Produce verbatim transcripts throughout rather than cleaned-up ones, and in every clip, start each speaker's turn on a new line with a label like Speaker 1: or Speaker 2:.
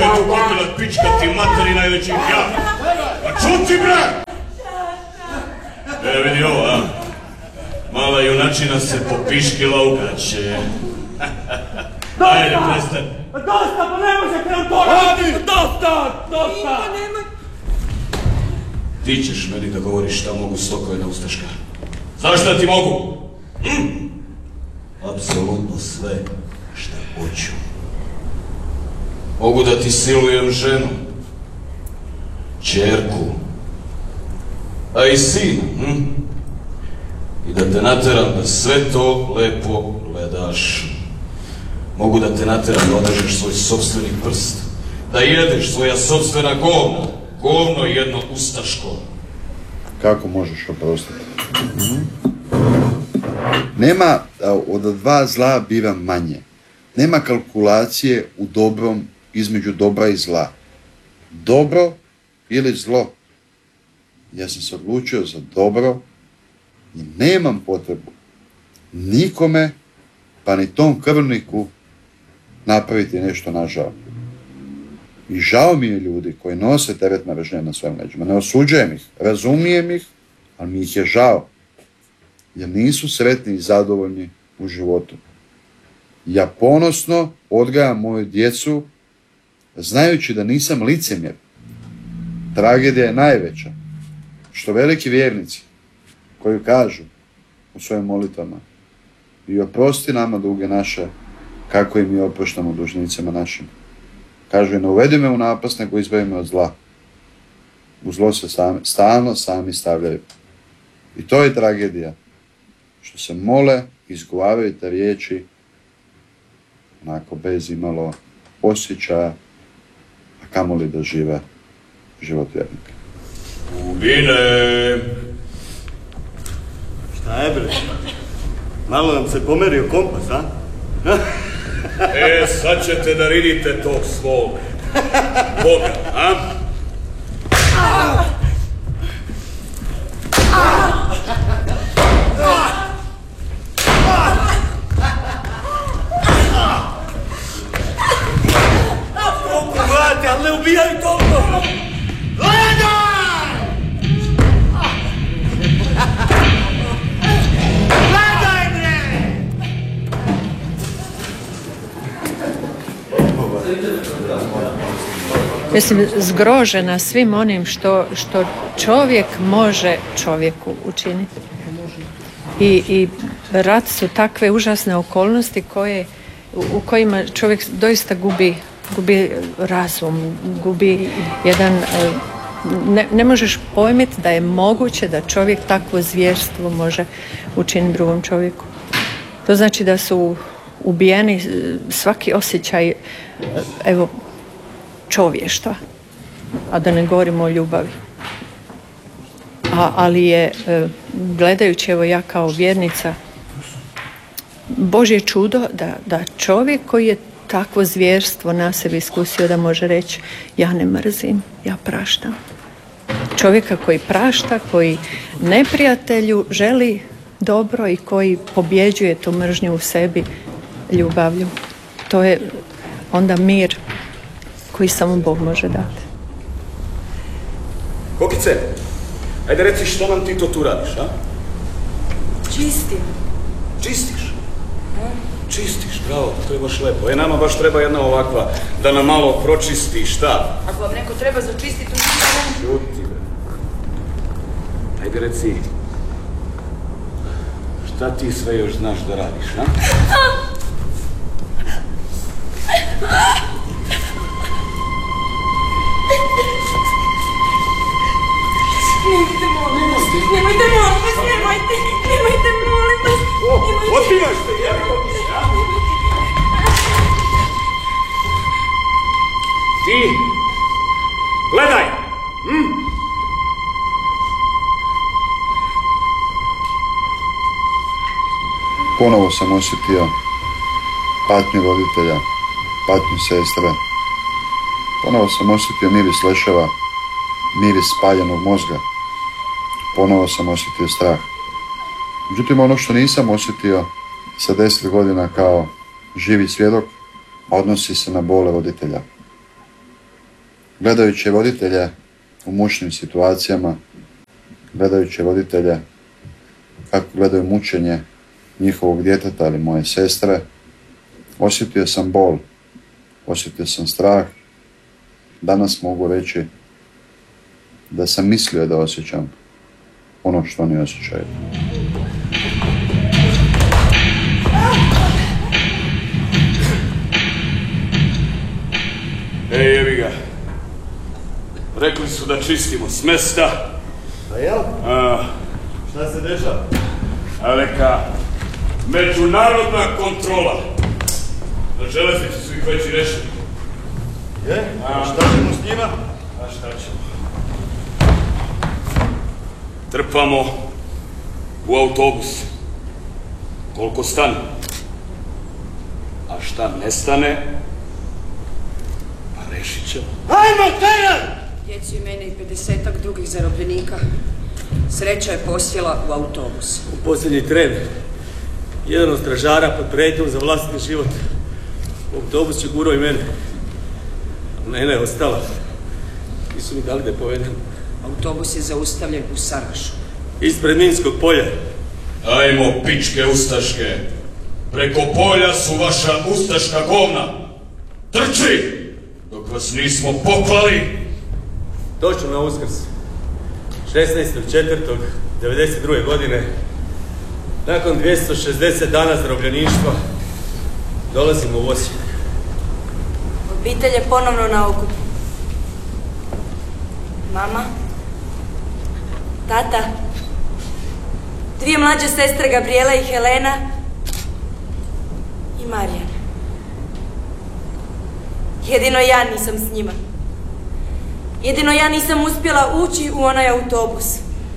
Speaker 1: je tu kupila pička ti materi najvećih jaka? Pa čuti, bre! E, vidi ovo, a? Mala junačina se popiškila u gaće. Ajde, prestani.
Speaker 2: Dosta, pa ne možete nam to raditi! Dosta, dosta!
Speaker 1: Ti ćeš meni da govoriš šta mogu stokojna ustaška. Znaš šta ti mogu? Hm? Apsolutno sve šta hoću. Mogu da ti silujem ženu, ćerku, a i sina, hm? I da te nateram da sve to lepo gledaš. Mogu da te nateram da odrežeš svoj sopstveni prst, da jedeš svoja sopstvena govna, govno jedno ustaško.
Speaker 3: Kako možeš oprostiti? Nema, od dva zla biva manje. Nema kalkulacije u dobrom između dobra i zla. Dobro ili zlo. Ja sam se odlučio za dobro i nemam potrebu nikome, pa ni tom krvniku, napraviti nešto nažao. I žao mi je ljudi koji nose teret mržnje na svojim leđima. Ne osuđujem ih, razumijem ih, ali mi ih je žao. Jer nisu sretni i zadovoljni u životu. Ja ponosno odgajam moju djecu, znajući da nisam licemjer. Tragedija je najveća, što veliki vjernici koji kažu u svojim molitvama i oprosti nama duge naše, kako i mi oproštamo dužnicima našim. Kažu, ne uvedi me u napast, nego izbavi me od zla. U zlo se sami, stalno sami stavljaju. I to je tragedija. Što se mole, izgovaraju te riječi, onako bez imalo osjećaja, a kamoli da žive život vjernika.
Speaker 1: Ubine!
Speaker 2: Šta je, bre? Malo nam se pomerio kompas, a?
Speaker 1: E, sad ćete da vidite tog svog Boga, a?
Speaker 2: Toliko gledajte, ali ne ubijaju toliko! Gledaj! Gledaj, bre!
Speaker 4: Mislim, zgrožena svim onim što, što čovjek može čovjeku učiniti. I, i rat su takve užasne okolnosti koje, u kojima čovjek doista gubi, gubi razum, gubi jedan... Ne, ne možeš pojmiti da je moguće da čovjek takvo zvjerstvo može učiniti drugom čovjeku. To znači da su ubijeni svaki osjećaj, evo, čovještva, a da ne govorimo o ljubavi. A, ali je, gledajući, evo ja kao vjernica, Božje čudo da, da čovjek koji je takvo zvjerstvo na sebi iskusio da može reći ja ne mrzim, ja praštam. Čovjeka koji prašta, koji neprijatelju želi dobro i koji pobjeđuje tu mržnju u sebi ljubavlju. To je onda mir koji samo Bog može dati.
Speaker 1: Kokice, ajde reci što nam ti to tu radiš, a?
Speaker 5: Čistim.
Speaker 1: Čistiš? Čistiš, bravo, to je baš lepo. E, nama baš treba jedna ovakva, da nam malo pročisti, šta?
Speaker 5: Ako vam neko treba začistiti, to nije.
Speaker 1: Čuti, bre. Ajde reci, šta ti sve još znaš da radiš, a?
Speaker 5: Nemojte, molim vas, nemojte, molim vas, nemojte, nemojte, molim vas.
Speaker 1: Otpivaš se, jevi kokice, a? Ti, gledaj! Hm?
Speaker 3: Ponovo sam osjetio patnju roditelja, patnju sestre. Ponovo sam osjetio miris leševa, miris spaljenog mozga. Ponovo sam osjetio strah. Međutim, ono što nisam osjetio sa deset godina kao živi svjedok, odnosi se na bole roditelja. gledajući roditelje u mučnim situacijama, gledajući roditelje kako gledaju mučenje njihovog djeteta ili moje sestre, osjetio sam bol, osjetio sam strah. Danas mogu reći da sam mislio da osjećam ono što oni osjećaju.
Speaker 2: Ej, jebi ga. Rekli su da čistimo s mesta.
Speaker 6: A jel?
Speaker 2: A,
Speaker 6: Šta se dešava?
Speaker 2: a neka međunarodna kontrola. Na železnici su ih već i rešili.
Speaker 6: Je? A šta ćemo s njima?
Speaker 2: A šta ćemo? Trpamo u autobus. Koliko stane? A šta nestane? Pa rešit ćemo.
Speaker 6: Ajmo, teren!
Speaker 7: Djeci i mene i pedesetak drugih zarobljenika. Sreća je posjela u autobus.
Speaker 6: U posljednji tren. Jedan od stražara pod prijetnjom za vlastiti život. U autobus će gurao i mene. A Nena je ostala. Nisu mi dali da je povedem.
Speaker 7: Autobus je zaustavljen u Sarašu.
Speaker 6: Ispred Minskog polja.
Speaker 1: Ajmo, pičke ustaške. Preko polja su vaša ustaška govna. Trči! Dok vas nismo poklali.
Speaker 6: Točno na Uskrs. šesnaestog četvrtog devedeset druge godine. Nakon dvjesto šezdeset dana zarobljeništva dolazimo u Osijek.
Speaker 5: Obitelj je ponovno na okupu. Mama, tata, dvije mlađe sestre Gabriela i Helena i Marijana. Jedino ja nisam s njima. Jedino ja nisam uspjela ući u onaj autobus.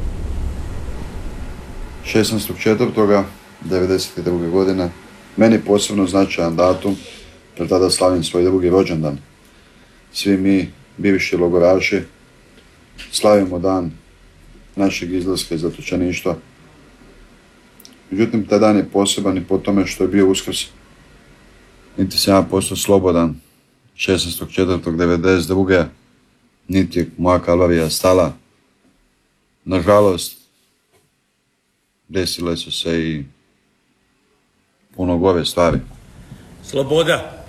Speaker 3: šesnaestog četvrtog devedeset druge godine, meni posebno značajan datum, jer tada slavim svoj drugi rođendan. Svi mi, bivši logoraši, slavimo dan našeg izlaska iz zatočeništva. Međutim, taj dan je poseban i po tome što je bio Uskrs. Niti sam ja postao slobodan šesnaestog četvrtog devedeset druge niti je moja kalvarija stala. Nažalost, desile su se i puno gore stvari.
Speaker 6: Sloboda.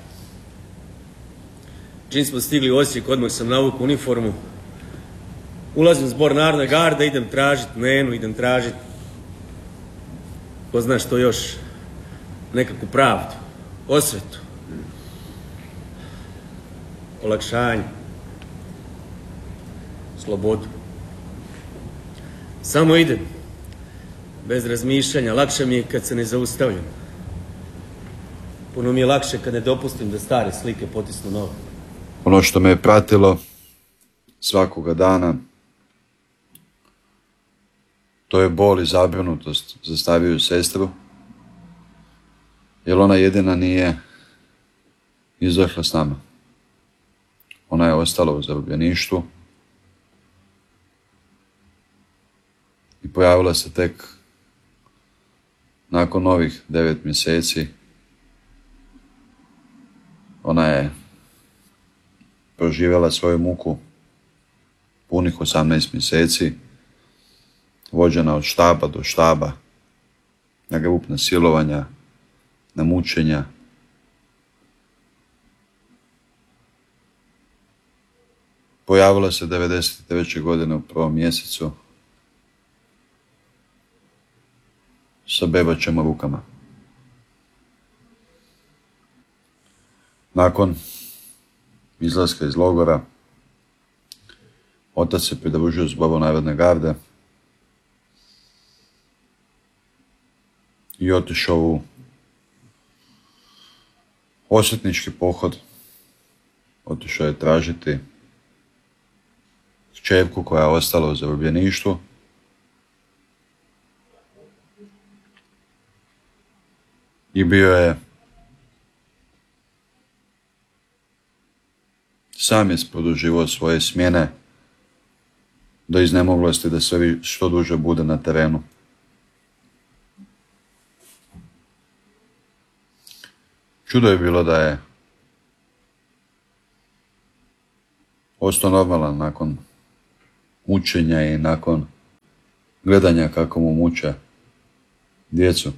Speaker 6: Čim smo stigli u Osijek, odmah sam navukao uniformu. Ulazim u zbor Narodne garde, idem tražit Nenu, idem tražit, ko zna što još, nekakvu pravdu, osvetu, olakšanje, slobodu. Samo idem, bez razmišljanja, lakše mi je kad se ne zaustavljam. Puno mi je lakše kad ne dopustim da stare slike potisnu nove.
Speaker 3: Ono što me je pratilo svakoga dana, to je bol i zabrinutost za stariju sestru, jer ona jedina nije izašla s nama. Ona je ostala u zarobljeništvu i pojavila se tek nakon novih devet mjeseci. Ona je proživjela svoju muku punih osamnaest mjeseci, vođena od štaba do štaba, na grupna silovanja, na mučenja. Pojavila se devedeset treće godine u prvom mjesecu sa bebačem u rukama. Nakon izlaska iz logora, otac se pridružio zboru Narodne garde i otišao u osvetnički pohod. Otišao je tražiti kćerku koja je ostala u zarobljeništvu. I bio je sam je produživao svoje smjene do iznemoglosti da sve što duže bude na terenu. Čudo je bilo da je ostao normalan nakon mučenja i nakon gledanja kako mu muče djecu.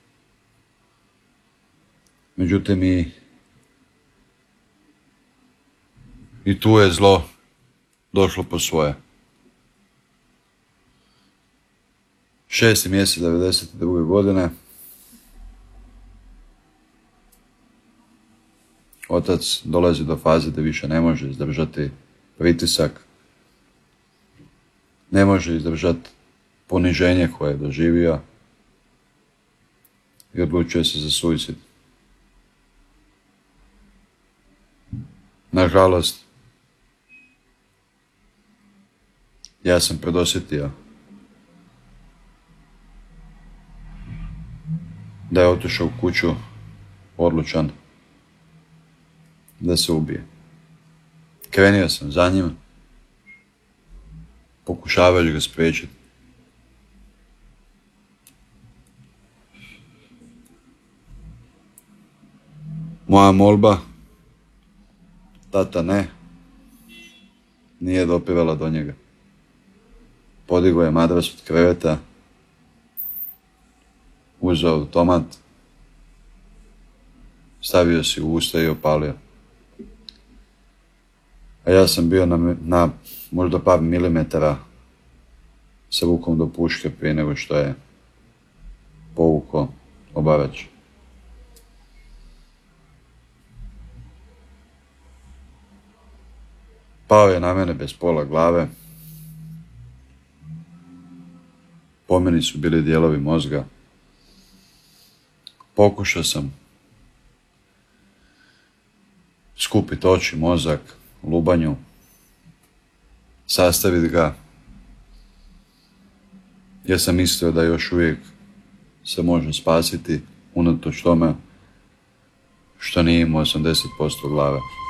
Speaker 3: Međutim, i, i tu je zlo došlo po svoje. Šesti mjesec devedeset druge godine otac dolazi do faze da više ne može izdržati pritisak, ne može izdržati poniženje koje je doživio i odlučuje se za suicid. Nažalost, ja sam predosjetio da je otišao u kuću odlučan da se ubije. Krenio sam za njim, pokušavajući ga spriječiti. Moja molba, tata ne, nije dopirala do njega. Podigao je madras od kreveta, uzeo automat, stavio si u usta i opalio. A ja sam bio na, na možda par milimetara sa rukom do puške prije nego što je povukao obarač. Pao je na mene bez pola glave. Po meni su bili dijelovi mozga. Pokušao sam skupiti oči, mozak, lubanju, sastaviti ga, jer sam mislio da još uvijek se može spasiti unatoč tome što nije imao osamdeset posto glave.